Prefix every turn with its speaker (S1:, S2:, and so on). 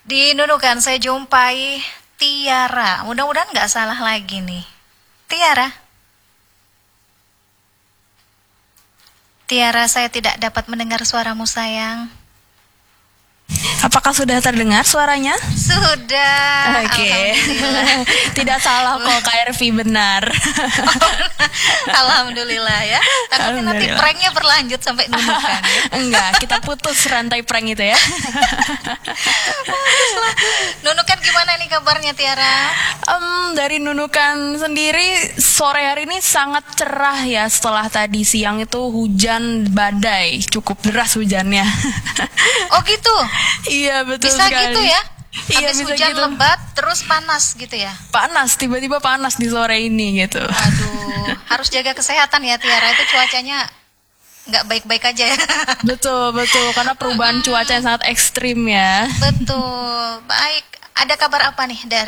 S1: Di Nunukan saya jumpai Tiara. Mudah-mudahan nggak salah lagi nih. Tiara. Tiara, saya tidak dapat mendengar suaramu, sayang.
S2: Apakah sudah terdengar suaranya?
S1: Sudah.
S2: Oke.
S1: Alhamdulillah.
S2: Tidak salah kok, Kak Ervi, benar.
S1: Alhamdulillah ya. Takutnya nanti
S2: Alhamdulillah.
S1: pranknya berlanjut sampai Nunukan.
S2: Enggak, kita putus rantai prank itu ya.
S1: Nunukan gimana nih kabarnya, Tiara?
S2: Dari Nunukan sendiri sore hari ini sangat cerah ya. Setelah tadi siang itu hujan badai, cukup deras hujannya.
S1: Oh gitu.
S2: Iya, betul
S1: Bisa
S2: sekali.
S1: gitu ya?
S2: Iya,
S1: Habis
S2: bisa
S1: hujan
S2: gitu.
S1: lebat terus panas gitu ya?
S2: Panas, tiba-tiba panas di sore ini gitu.
S1: Aduh, harus jaga kesehatan ya, Tiara. Itu cuacanya nggak baik-baik aja ya.
S2: Betul, betul, karena perubahan cuaca yang sangat ekstrim ya.
S1: Betul. Baik. Ada kabar apa nih dari